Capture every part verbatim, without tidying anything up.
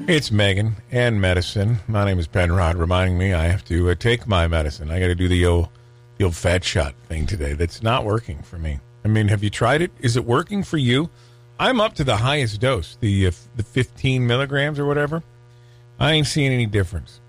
It's Megan and medicine. My name is Penrod, reminding me I have to uh, take my medicine. I got to do the old, the old fat shot thing today. That's not working for me. I mean, have you tried it? Is it working for you? I'm up to the highest dose, the uh, the fifteen milligrams or whatever. I ain't seeing any difference.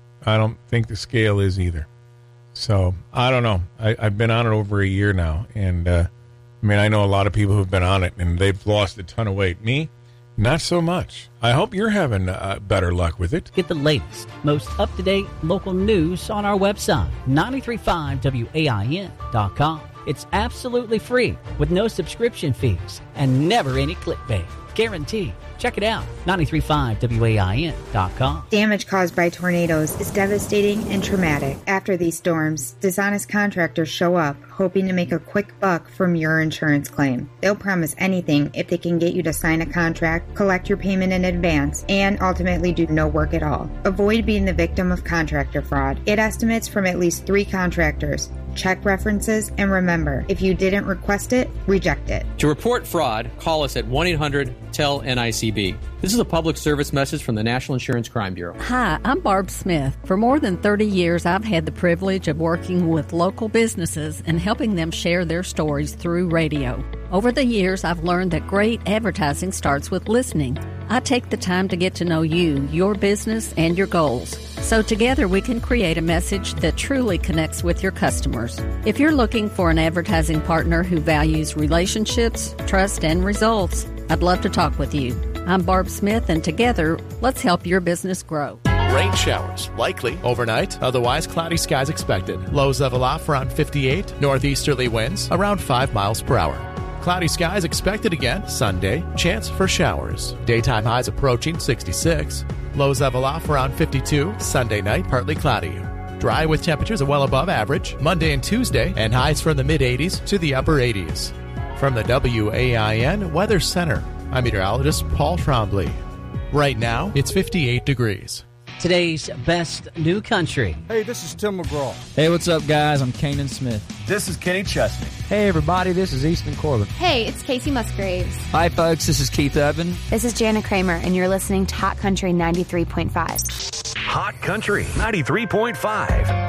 I don't think the scale is either. So, I don't know. I, I've been on it over a year now. And, uh, I mean, I know a lot of people who've been on it, and they've lost a ton of weight. Me? Not so much. I hope you're having uh, better luck with it. Get the latest, most up-to-date local news on our website, nine three five W A I N dot com. It's absolutely free with no subscription fees and never any clickbait. Guaranteed. Check it out, nine three five W A I N dot com. Damage caused by tornadoes is devastating and traumatic. After these storms, dishonest contractors show up, hoping to make a quick buck from your insurance claim. They'll promise anything if they can get you to sign a contract, collect your payment in advance, and ultimately do no work at all. Avoid being the victim of contractor fraud. Get estimates from at least three contractors. Check references, and remember, if you didn't request it, reject it. To report fraud, call us at one eight hundred T E L N I C B. This is a public service message from the National Insurance Crime Bureau. Hi, I'm Barb Smith. For more than thirty years, I've had the privilege of working with local businesses and helping them share their stories through radio. Over the years, I've learned that great advertising starts with listening. I take the time to get to know you, your business, and your goals. So together we can create a message that truly connects with your customers. If you're looking for an advertising partner who values relationships, trust, and results, I'd love to talk with you. I'm Barb Smith, and together, let's help your business grow. Rain showers, likely overnight. Otherwise, cloudy skies expected. Lows level off around fifty-eight. Northeasterly winds around five miles per hour. Cloudy skies expected again Sunday. Chance for showers. Daytime highs approaching sixty-six. Lows level off around fifty-two. Sunday night, partly cloudy. Dry with temperatures well above average. Monday and Tuesday, and highs from the mid-eighties to the upper eighties. From the W A I N Weather Center, I'm meteorologist Paul Trombley. Right now, it's fifty-eight degrees. Today's best new country. Hey, this is Tim McGraw. Hey, what's up, guys? I'm Kanan Smith. This is Kenny Chesney. Hey, everybody, this is Easton Corbin. Hey, it's Casey Musgraves. Hi, folks, this is Keith Urban. This is Jana Kramer, and you're listening to Hot Country ninety-three point five. Hot Country ninety-three point five.